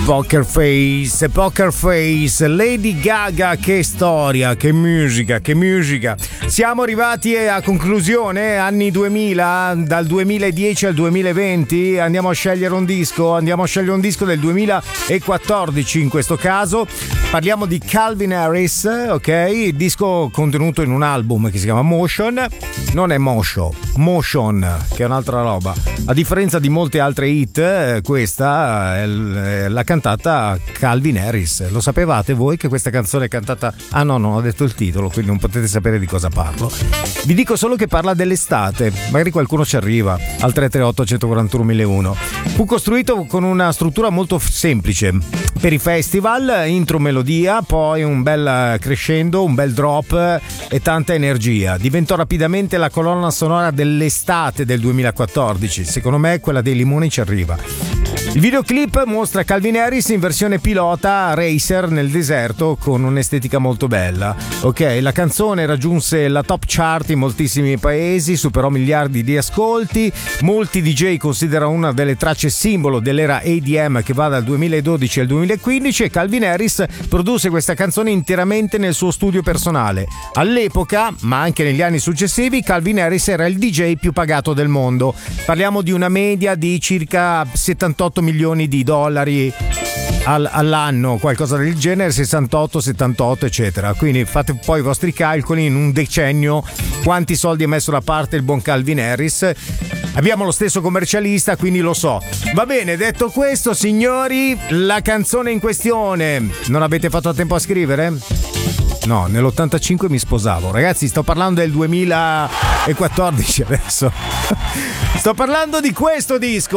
Poker Face, Lady Gaga, che storia, che musica. Siamo arrivati a conclusione, anni 2000, dal 2010 al 2020, andiamo a scegliere un disco del 2014 in questo caso. Parliamo di Calvin Harris, ok? Il disco contenuto in un album che si chiama Motion, non è Motion, che è un'altra roba. A differenza di molte altre hit, questa è la cantata Calvin Harris. Lo sapevate voi che questa canzone è cantata? Ah no, non ho detto il titolo, quindi non potete sapere di cosa parlo. Vi dico solo che parla dell'estate, magari qualcuno ci arriva al 338 141 1001. Fu costruito con una struttura molto semplice per i festival, intro melodia, poi un bel crescendo, un bel drop e tanta energia. Diventò rapidamente la colonna sonora dell'estate del 2014. Secondo me quella dei limoni ci arriva. Il videoclip mostra Calvin Harris in versione pilota racer nel deserto con un'estetica molto bella. Ok, la canzone raggiunse la top chart in moltissimi paesi, superò miliardi di ascolti. Molti DJ considerano una delle tracce simbolo dell'era EDM che va dal 2012 al 2015 e Calvin Harris produsse questa canzone interamente nel suo studio personale. All'epoca, ma anche negli anni successivi, Calvin Harris era il DJ più pagato del mondo. Parliamo di una media di circa 78 milioni di dollari all'anno, qualcosa del genere, 68, 78 eccetera. Quindi fate poi i vostri calcoli, in un decennio quanti soldi ha messo da parte il buon Calvin Harris. Abbiamo lo stesso commercialista, quindi lo so. Va bene, detto questo, signori, la canzone in questione non avete fatto a tempo a scrivere? No, nell'85 mi sposavo. Ragazzi, sto parlando del 2014 adesso. Sto parlando di questo disco.